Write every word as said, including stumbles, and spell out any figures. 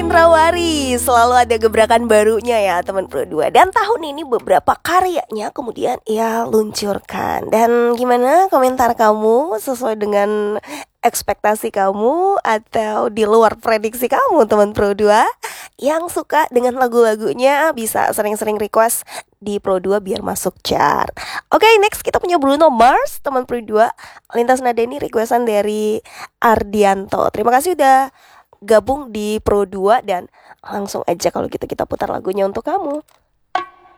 Cendrawari selalu ada gebrakan barunya ya teman Pro dua. Dan tahun ini beberapa karyanya kemudian ia luncurkan. Dan gimana komentar kamu, sesuai dengan ekspektasi kamu atau di luar prediksi kamu teman Pro dua? Yang suka dengan lagu-lagunya bisa sering-sering request di Pro dua biar masuk chart. Oke, okay, next kita punya Bruno Mars teman Pro dua. Lintas nada ini requestan dari Ardianto. Terima kasih udah gabung di Pro dua dan langsung aja kalau gitu kita putar lagunya untuk kamu.